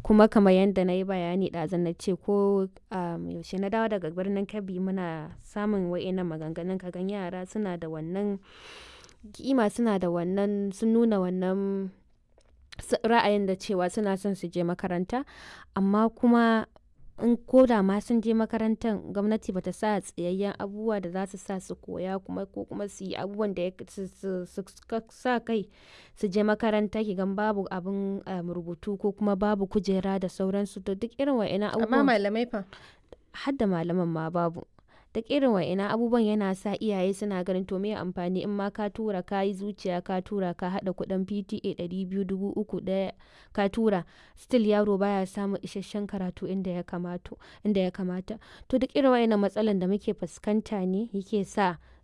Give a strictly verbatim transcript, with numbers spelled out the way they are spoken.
kuma kamar yadda na yi bayani ɗazu na ce ko um, yaushe na dawo daga birnin Kebbi muna samun wa'innan maganganun ka gan yara suna da wannan kima, suna da wannan, sun nuna wannan ra'ayin da cewa suna son su je makaranta, amma kuma in ko da ma sun je makarantar gwamnati bata sa tsayayyen abubuwa da za su sa su koya kuma ko kuma su yi abubuwan da ya su sa kai su je makaranta ki gan babu abin um, rubutu ko kuma babu kujera da sauransu, to duk irin wa'innan Amma abubuwan malamai fa? har da malaman ma babu. Duk irin wa'innan abubuwan yana sa iyaye suna ganin to me amfani in ma ka tura ka yi zuciya ka tura ka haɗa kuɗin P T A ɗari biyu, dubu uku ɗaya ka tura, still yaro baya samun isasshen karatu inda ya kamato inda ya kamata. To duk irin wa'innan matsalan da muke fuskanta ne yake sa